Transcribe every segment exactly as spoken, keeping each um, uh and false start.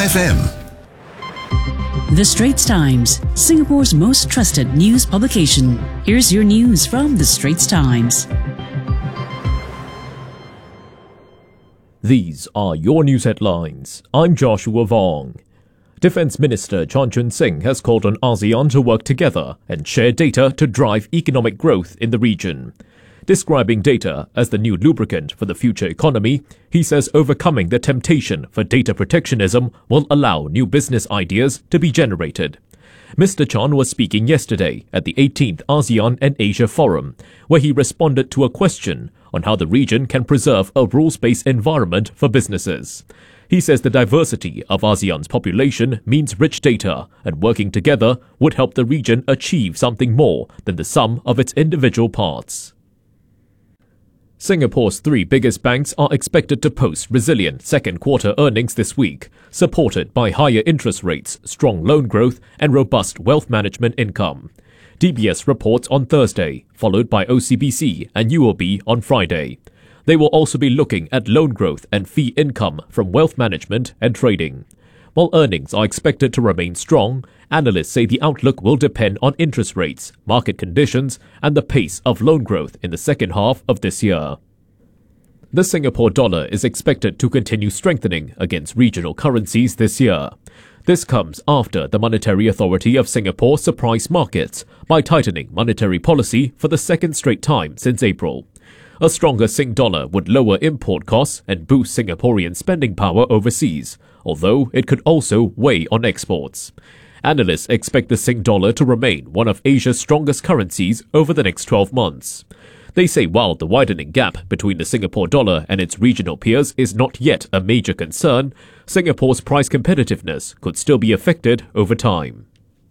F M. The Straits Times, Singapore's most trusted news publication. Here's your news from The Straits Times. These are your news headlines. I'm Joshua Vong. Defence Minister Chan Chun Sing has called on ASEAN to work together and share data to drive economic growth in the region. Describing data as the new lubricant for the future economy, he says overcoming the temptation for data protectionism will allow new business ideas to be generated. Mister Chan was speaking yesterday at the eighteenth ASEAN and Asia Forum, where he responded to a question on how the region can preserve a rules-based environment for businesses. He says the diversity of ASEAN's population means rich data, and working together would help the region achieve something more than the sum of its individual parts. Singapore's three biggest banks are expected to post resilient second quarter earnings this week, supported by higher interest rates, strong loan growth, and robust wealth management income. D B S reports on Thursday, followed by O C B C and U O B on Friday. They will also be looking at loan growth and fee income from wealth management and trading. While earnings are expected to remain strong, analysts say the outlook will depend on interest rates, market conditions, and the pace of loan growth in the second half of this year. The Singapore dollar is expected to continue strengthening against regional currencies this year. This comes after the Monetary Authority of Singapore surprised markets by tightening monetary policy for the second straight time since April. A stronger Sing dollar would lower import costs and boost Singaporean spending power overseas, although it could also weigh on exports. Analysts expect the Sing dollar to remain one of Asia's strongest currencies over the next twelve months. They say while the widening gap between the Singapore dollar and its regional peers is not yet a major concern, Singapore's price competitiveness could still be affected over time.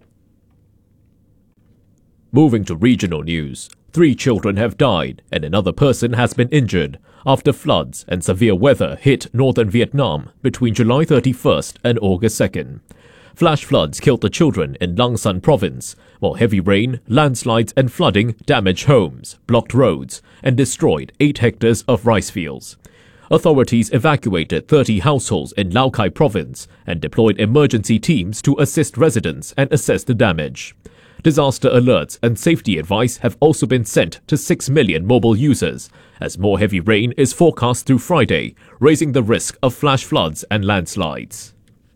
Moving to regional news, three children have died and another person has been injured after floods and severe weather hit northern Vietnam between July thirty-first and August second. Flash floods killed the children in Lang Son province, while heavy rain, landslides and flooding damaged homes, blocked roads, and destroyed eight hectares of rice fields. Authorities evacuated thirty households in Lao Cai province and deployed emergency teams to assist residents and assess the damage. Disaster alerts and safety advice have also been sent to six million mobile users, as more heavy rain is forecast through Friday, raising the risk of flash floods and landslides.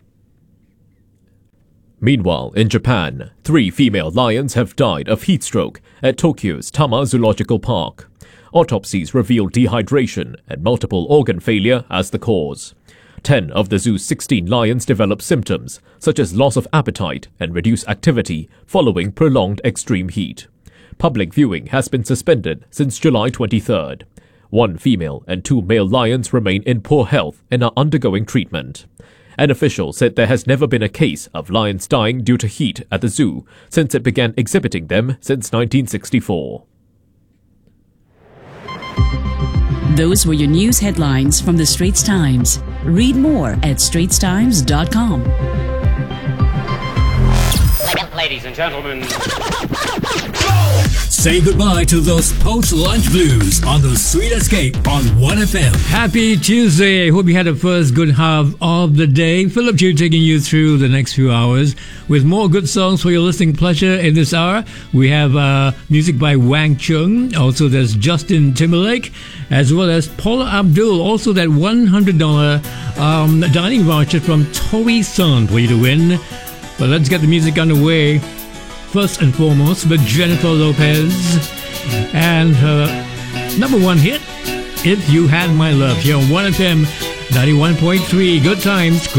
Meanwhile, in Japan, three female lions have died of heat stroke at Tokyo's Tama Zoological Park. Autopsies revealed dehydration and multiple organ failure as the cause. Ten of the zoo's sixteen lions developed symptoms, such as loss of appetite and reduced activity following prolonged extreme heat. Public viewing has been suspended since July twenty-third. One female and two male lions remain in poor health and are undergoing treatment. An official said there has never been a case of lions dying due to heat at the zoo since it began exhibiting them since nineteen sixty-four. Those were your news headlines from The Straits Times. Read more at straits times dot com. Ladies and gentlemen, say goodbye to those post-lunch blues on the Sweet Escape on one F M. Happy Tuesday. Hope you had the first good half of the day. Philip Chu taking you through the next few hours with more good songs for your listening pleasure in this hour. We have uh, music by Wang Chung. Also, there's Justin Timberlake, as well as Paula Abdul. Also, that one hundred dollars um, dining voucher from Toei Sun for you to win. But let's get the music underway. First and foremost with Jennifer Lopez and her number one hit, If You Had My Love, here on one F M ninety-one point three. Good times.